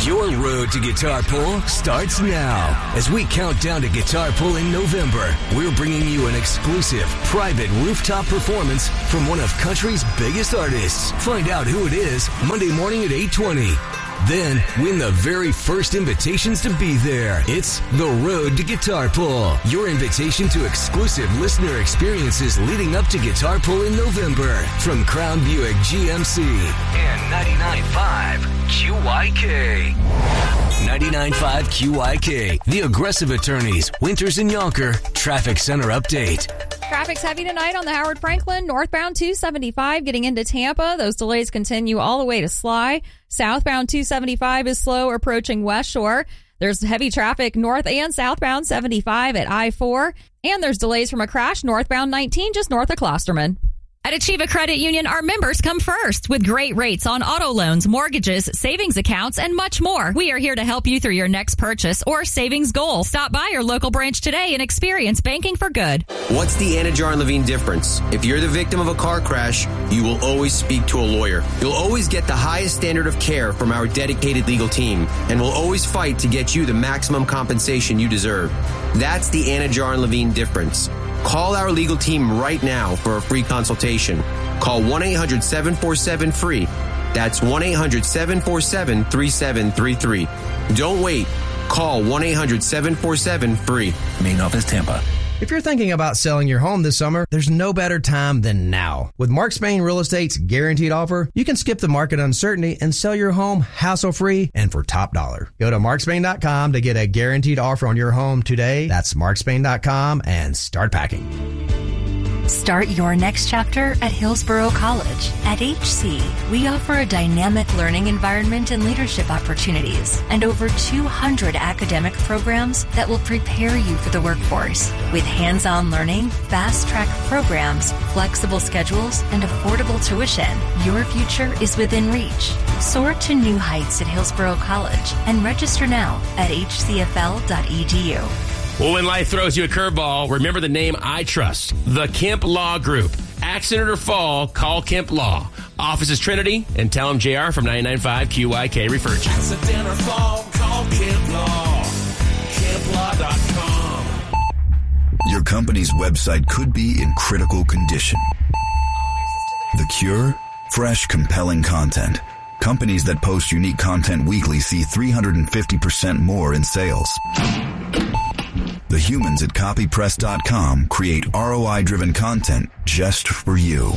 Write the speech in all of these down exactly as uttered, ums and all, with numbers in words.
Your road to Guitar Pull starts now. As we count down to Guitar Pull in November, we're bringing you an exclusive, private rooftop performance from one of country's biggest artists. Find out who it is Monday morning at eight twenty. Then win the very first invitations to be there. It's The Road to Guitar Pull, your invitation to exclusive listener experiences leading up to Guitar Pull in November from Crown Buick G M C and ninety-nine point five Q Y K. ninety-nine point five Q Y K, The Aggressive Attorneys, Winters and Yonker, Traffic Center Update. Traffic's heavy tonight on the Howard Franklin, northbound two seventy-five getting into Tampa. Those delays continue all the way to Sly. Southbound two seventy-five is slow approaching West Shore. There's heavy traffic north and southbound seventy-five at I four. And there's delays from a crash northbound nineteen just north of Klosterman. At Achieva Credit Union, our members come first with great rates on auto loans, mortgages, savings accounts, and much more. We are here to help you through your next purchase or savings goal. Stop by your local branch today and experience banking for good. What's the Anajar and Levine difference? If you're the victim of a car crash, you will always speak to a lawyer. You'll always get the highest standard of care from our dedicated legal team, and we'll always fight to get you the maximum compensation you deserve. That's the Anajar and Levine difference. Call our legal team right now for a free consultation. Call one eight hundred seven four seven free. That's one eight hundred seven four seven three seven three three. Don't wait. Call one eight hundred seven four seven free. Main office, Tampa. If you're thinking about selling your home this summer, there's no better time than now. With Mark Spain Real Estate's guaranteed offer, you can skip the market uncertainty and sell your home hassle-free and for top dollar. Go to mark spain dot com to get a guaranteed offer on your home today. That's mark spain dot com and start packing. Start your next chapter at Hillsborough College. At H C, we offer a dynamic learning environment and leadership opportunities and over two hundred academic programs that will prepare you for the workforce. With hands-on learning, fast-track programs, flexible schedules, and affordable tuition, your future is within reach. Soar to new heights at Hillsborough College and register now at h c f l dot e d u. Well, when life throws you a curveball, remember the name I trust, the Kemp Law Group. Accident or fall, call Kemp Law. Office is Trinity, and tell them J R from ninety-nine point five Q Y K referred you. Accident or fall, call Kemp Law. Kemp Law dot com. Your company's website could be in critical condition. The cure? Fresh, compelling content. Companies that post unique content weekly see three hundred fifty percent more in sales. The humans at copy press dot com create R O I-driven content just for you.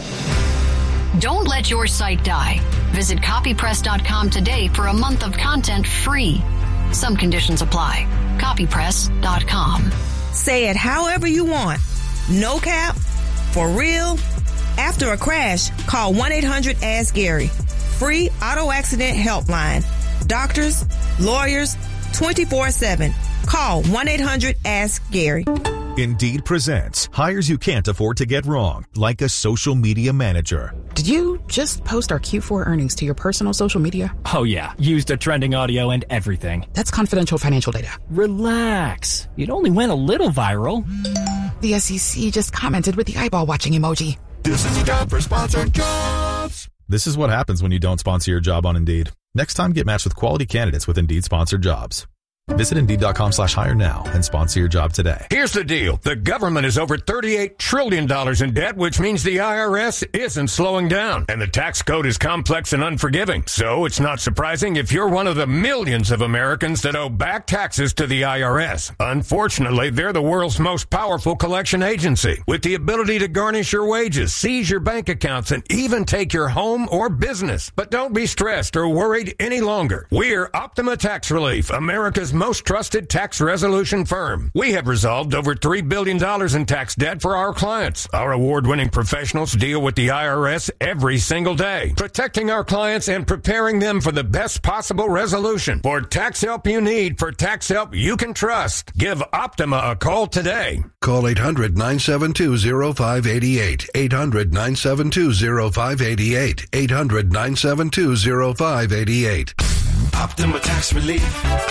Don't let your site die. Visit copy press dot com today for a month of content free. Some conditions apply. copy press dot com. Say it however you want. No cap. For real. After a crash, call one eight hundred ask Gary. Free auto accident helpline. Doctors, lawyers, twenty-four seven. Call one eight hundred ask Gary. Indeed presents hires you can't afford to get wrong, like a social media manager. Did you just post our Q four earnings to your personal social media? Oh yeah, used a trending audio and everything. That's confidential financial data. Relax. It only went a little viral. The S E C just commented with the eyeball watching emoji. This is a job for sponsored jobs. This is what happens when you don't sponsor your job on Indeed. Next time, get matched with quality candidates with Indeed sponsored jobs. Visit Indeed.com slash hire now and sponsor your job today. Here's the deal. The government is over thirty-eight trillion dollars in debt, which means the I R S isn't slowing down. And the tax code is complex and unforgiving. So it's not surprising if you're one of the millions of Americans that owe back taxes to the I R S. Unfortunately, they're the world's most powerful collection agency, with the ability to garnish your wages, seize your bank accounts, and even take your home or business. But don't be stressed or worried any longer. We're Optima Tax Relief, America's most trusted tax resolution firm. We have resolved over three billion dollars in tax debt for our clients. Our award-winning professionals deal with the I R S every single day, protecting our clients and preparing them for the best possible resolution. For tax help you need, for tax help you can trust, give Optima a call today. Call eight hundred nine seven two oh five eight eight. eight hundred nine seven two oh five eight eight. eight hundred nine seven two oh five eight eight. Optima Tax Relief.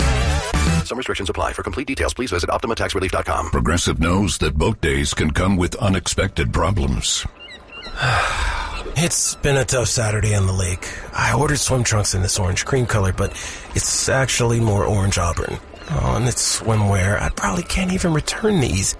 Some restrictions apply. For complete details, please visit optima tax relief dot com. Progressive knows that boat days can come with unexpected problems. It's been a tough Saturday on the lake. I ordered swim trunks in this orange cream color, but it's actually more orange auburn. Oh, and it's swimwear. I probably can't even return these.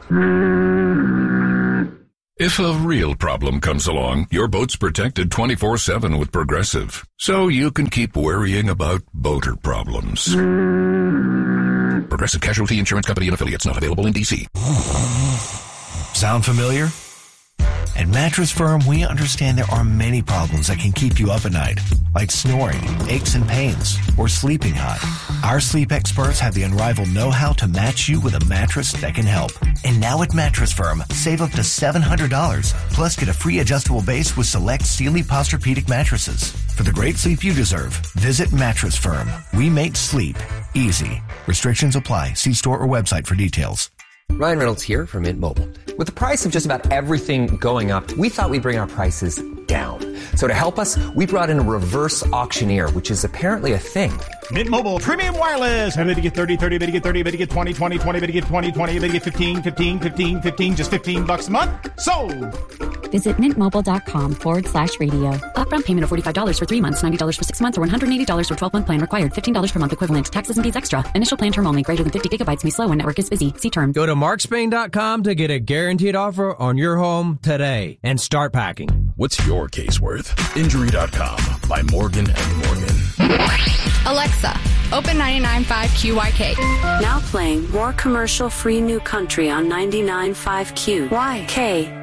If a real problem comes along, your boat's protected twenty-four seven with Progressive, so you can keep worrying about boater problems. Progressive Casualty Insurance Company and Affiliates, not available in D C. Sound familiar? At Mattress Firm, we understand there are many problems that can keep you up at night, like snoring, aches and pains, or sleeping hot. Our sleep experts have the unrivaled know-how to match you with a mattress that can help. And now at Mattress Firm, save up to seven hundred dollars, plus get a free adjustable base with select Sealy Posturepedic mattresses. For the great sleep you deserve, visit Mattress Firm. We make sleep easy. Restrictions apply. See store or website for details. Ryan Reynolds here from Mint Mobile. With the price of just about everything going up, we thought we'd bring our prices down. So to help us, we brought in a reverse auctioneer, which is apparently a thing. Mint Mobile Premium Wireless. Ready to get thirty, thirty, ready to get thirty, ready to get twenty, twenty, twenty, ready to get twenty, twenty, ready to get fifteen, fifteen, fifteen, fifteen, just fifteen bucks a month? Sold! Visit mintmobile.com forward slash radio. Upfront payment of forty-five dollars for three months, ninety dollars for six months, or one hundred eighty dollars for twelve-month plan required. fifteen dollars per month equivalent. Taxes and fees extra. Initial plan term only. Greater than fifty gigabytes may slow when network is busy. See term. Go to mark spain dot com to get a guaranteed offer on your home today and start packing. What's your case worth? Injury dot com by Morgan and Morgan. Alexa, open ninety-nine point five Q Y K. Now playing more commercial-free new country on ninety-nine point five Q Y K.